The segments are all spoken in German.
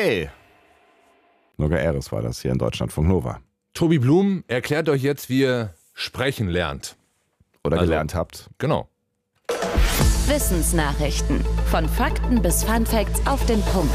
Hey! Noga Eres war das hier in Deutschlandfunk Nova. Tobi Blum erklärt euch jetzt, wie ihr sprechen lernt. Oder gelernt habt. Genau. Wissensnachrichten. Von Fakten bis Funfacts auf den Punkt.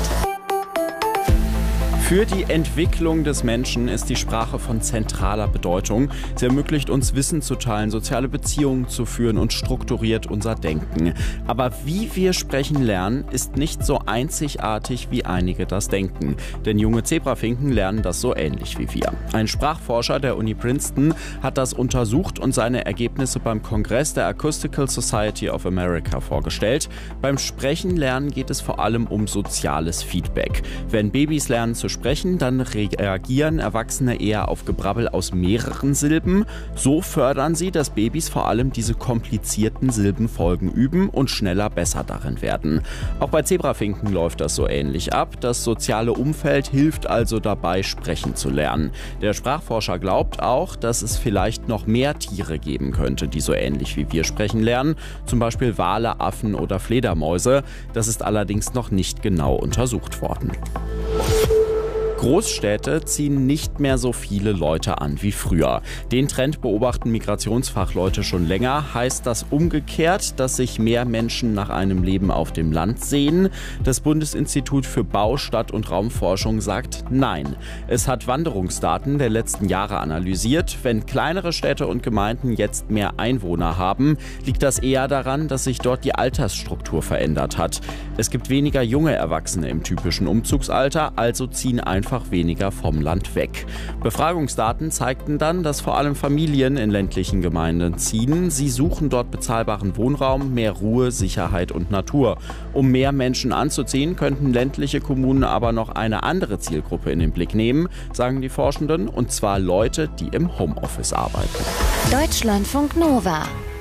Für die Entwicklung des Menschen ist die Sprache von zentraler Bedeutung. Sie ermöglicht uns, Wissen zu teilen, soziale Beziehungen zu führen und strukturiert unser Denken. Aber wie wir sprechen lernen, ist nicht so einzigartig, wie einige das denken. Denn junge Zebrafinken lernen das so ähnlich wie wir. Ein Sprachforscher der Uni Princeton hat das untersucht und seine Ergebnisse beim Kongress der Acoustical Society of America vorgestellt. Beim Sprechen lernen geht es vor allem um soziales Feedback. Wenn Babys lernen zu sprechen, dann reagieren Erwachsene eher auf Gebrabbel aus mehreren Silben. So fördern sie, dass Babys vor allem diese komplizierten Silbenfolgen üben und schneller besser darin werden. Auch bei Zebrafinken läuft das so ähnlich ab. Das soziale Umfeld hilft also dabei, sprechen zu lernen. Der Sprachforscher glaubt auch, dass es vielleicht noch mehr Tiere geben könnte, die so ähnlich wie wir sprechen lernen. Zum Beispiel Wale, Affen oder Fledermäuse. Das ist allerdings noch nicht genau untersucht worden. Großstädte ziehen nicht mehr so viele Leute an wie früher. Den Trend beobachten Migrationsfachleute schon länger. Heißt das umgekehrt, dass sich mehr Menschen nach einem Leben auf dem Land sehen? Das Bundesinstitut für Bau-, Stadt- und Raumforschung sagt nein. Es hat Wanderungsdaten der letzten Jahre analysiert. Wenn kleinere Städte und Gemeinden jetzt mehr Einwohner haben, liegt das eher daran, dass sich dort die Altersstruktur verändert hat. Es gibt weniger junge Erwachsene im typischen Umzugsalter, also ziehen einfach weniger vom Land weg. Befragungsdaten zeigten dann, dass vor allem Familien in ländlichen Gemeinden ziehen. Sie suchen dort bezahlbaren Wohnraum, mehr Ruhe, Sicherheit und Natur. Um mehr Menschen anzuziehen, könnten ländliche Kommunen aber noch eine andere Zielgruppe in den Blick nehmen, sagen die Forschenden, und zwar Leute, die im Homeoffice arbeiten. Deutschlandfunk Nova.